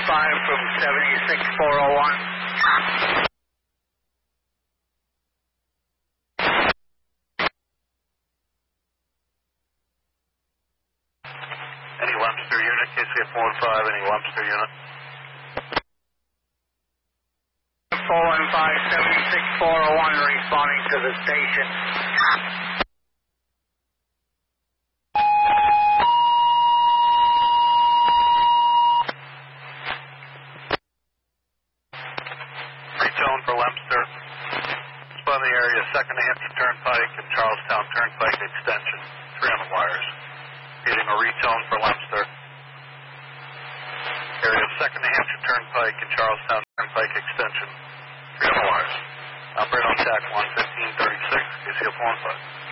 from 76401. Any Webster unit, KCF 115, any Webster unit? 415-76401 responding to the station. Retone for Webster. Spun the area 2nd Hampshire Turnpike and Charlestown Turnpike extension. 3 on the wires. Getting a retone for Webster. Area of 2nd Hampshire Turnpike and Charlestown Turnpike extension. 3 on the wires. Operate on TAC 11536, KCF 15.